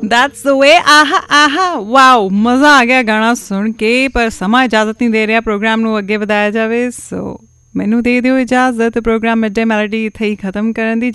That's the way. ਆਹਾ ਆਹਾ wow, ਮਜ਼ਾ ਆ ਗਿਆ ਗਾਣਾ ਸੁਣ ਕੇ। ਪਰ ਸਮਾਂ ਇਜਾਜ਼ਤ ਨਹੀਂ ਦੇ ਰਿਹਾ ਪ੍ਰੋਗਰਾਮ ਨੂੰ ਅੱਗੇ ਵਧਾਇਆ ਜਾਵੇ, ਸੋ ਮੈਨੂੰ ਦੇ ਦਿਓ ਇਜਾਜ਼ਤ। ਪ੍ਰੋਗਰਾਮ ਮਿਡ ਡੇ ਮੈਲੋਡੀ ਇੱਥੇ ਹੀ ਖਤਮ ਕਰਨ ਦੀ।